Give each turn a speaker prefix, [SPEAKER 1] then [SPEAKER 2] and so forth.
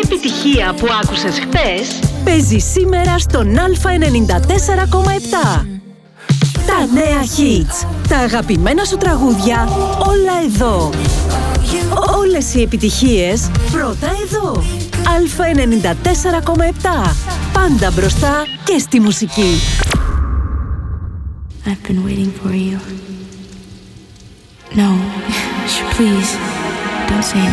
[SPEAKER 1] επιτυχία που άκουσες χθες
[SPEAKER 2] παίζει σήμερα στον Α94,7. Τα νέα hits, τα αγαπημένα σου τραγούδια, όλα εδώ. Όλες οι επιτυχίες πρώτα εδώ. Α94,7. Πάντα μπροστά και στη μουσική.
[SPEAKER 3] I've been waiting for you. No, please, don't say no.